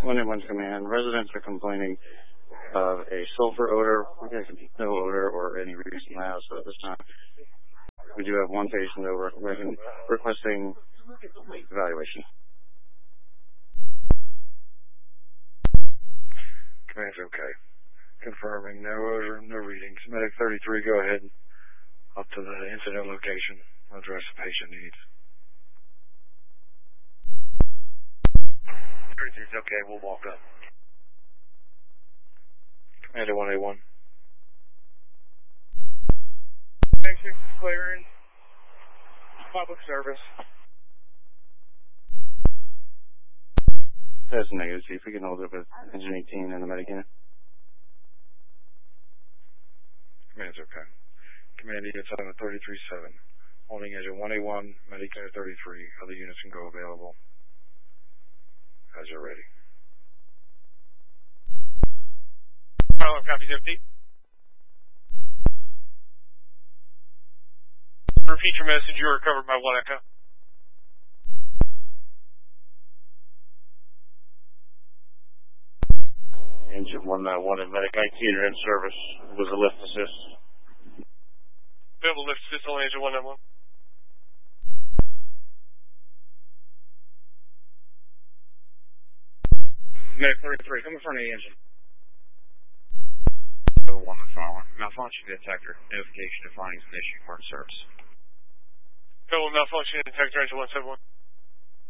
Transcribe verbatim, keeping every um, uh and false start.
one in one command. Residents are complaining of a sulfur odor. There could be no odor or any reason now, so at this time we do have one patient over requesting evaluation. Command's okay. Confirming no odor, no readings. Medic thirty-three, go ahead up to the incident location. Address the patient needs. thirty-three's okay, we'll walk up. Commander one A one. Exit clearance. Public service. That's negative, Chief. We can hold it with engine eighteen and the medic unit. Command's okay. Command units on the thirty-three seven. Holding engine one A one, medic unit thirty-three. Other units can go available as you're ready. Pilot copies empty. Repeat your message. You are covered by one Echo. Engine one nine one and medic nineteen are in service. Was a lift assist. Available lift assist on engine one nine one. Medic thirty-three, come in front of the engine. Oh, one following. Malfunction detector. Notification of findings and issue part service. Available malfunction detector engine one seven one.